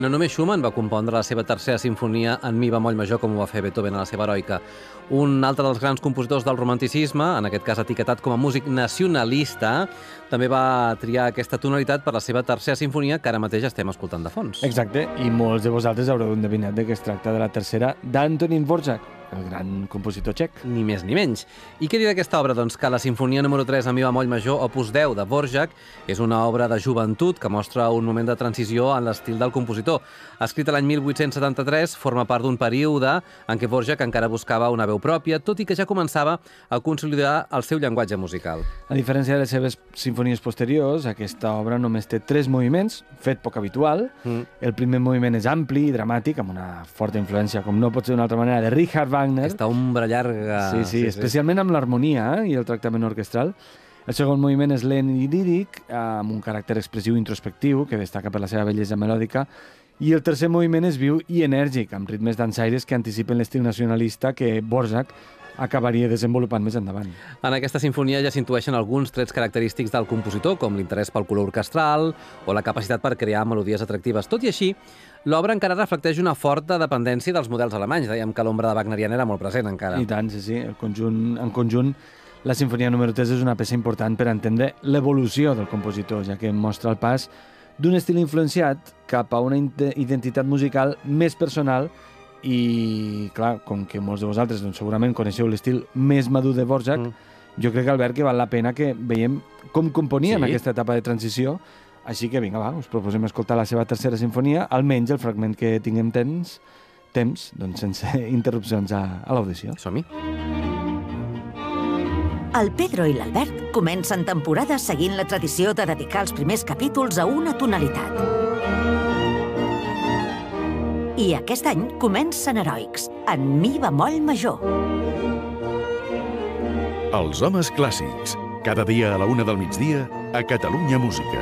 No només Schumann va compondre la seva tercera sinfonia en mi bemoll major, com ho va fer Beethoven a la seva heroica. Un altre dels grans compositors del romanticisme, en aquest cas etiquetat com a músic nacionalista, també va triar aquesta tonalitat per la seva tercera sinfonia, que ara mateix estem escoltant de fons. Exacte, i molts de vosaltres haureu endevinat que es tracta de la tercera d'Antonín Dvořák, el gran compositor txec. Ni més ni menys. I què dir d'aquesta obra? Doncs que la sinfonia número 3 en mi bemoll major, opus 10, de Dvořák, és una obra de joventut que mostra un moment de transició en l'estil del compositor. Escrita l'any 1873, forma part d'un període en què Dvořák encara buscava una veu pròpia, tot i que ja començava a consolidar el seu llenguatge musical. A diferència de les seves sinfonies posteriors, aquesta obra només té 3 moviments, fet poc habitual. El primer moviment és ampli i dramàtic, amb una forta influència, com no pot ser d'una altra manera, de Richard Wagner. Aquesta ombra llarga... Sí, especialment amb l'harmonia i el tractament orquestral. El segon moviment és lent i líric, amb un caràcter expressiu i introspectiu, que destaca per la seva bellesa melòdica. I el tercer moviment és viu i enèrgic, amb ritmes dansaires que anticipen l'estil nacionalista que Dvořák acabaria desenvolupant més endavant. En aquesta sinfonia ja s'intueixen alguns trets característics del compositor, com l'interès pel color orquestral o la capacitat per crear melodies atractives. Tot i així, l'obra encara reflecteix una forta dependència dels models alemanys. Dèiem que l'ombra de wagneriana era molt present encara. I tant, sí. En conjunt, la sinfonia número 3 és una peça important per entendre l'evolució del compositor, ja que mostra el pas d'un estil influenciat cap a una identitat musical més personal i, clar, com que molts de vosaltres segurament coneixeu l'estil més madur de Dvořák, jo crec, Albert, que val la pena que veiem com componia en aquesta etapa de transició. Així que, vinga, va, us proposem escoltar la seva tercera sinfonia, almenys el fragment que tinguem temps, doncs sense interrupcions a l'audició. Som-hi. El Pedro i l'Albert comencen temporada seguint la tradició de dedicar els primers capítols a una tonalitat. I aquest any comencen heroics, en mi bemoll major. Els homes clàssics, cada dia a la 1 del migdia, a Catalunya Música.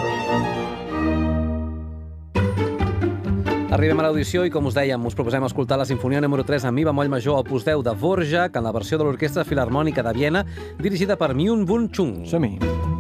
Arribem a l'audició i, com us dèiem, us proposem escoltar la sinfonia número 3 en mi bemoll major, opus 10, de Dvořák, en la versió de l'Orquestra Filharmònica de Viena, dirigida per Myung-Whun Chung. Som-hi.